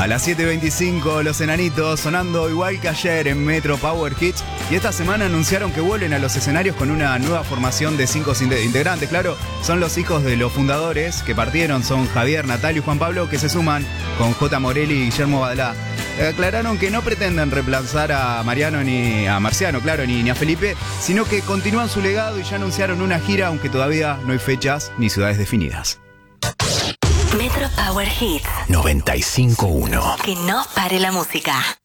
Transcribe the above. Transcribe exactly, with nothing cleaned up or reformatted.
A las siete y veinticinco, Los Enanitos sonando igual que ayer en Metro Power Hits. Y esta semana anunciaron que vuelven a los escenarios con una nueva formación de cinco integrantes. Claro, son los hijos de los fundadores que partieron, son Javier, Natalio y Juan Pablo, que se suman con J. Morelli y Guillermo Badalá. Aclararon que no pretenden reemplazar a Mariano ni a Marciano, claro, ni, ni a Felipe, sino que continúan su legado y ya anunciaron una gira, aunque todavía no hay fechas ni ciudades definidas. Metro Power Hits noventa y cinco punto uno. Que no pare la música.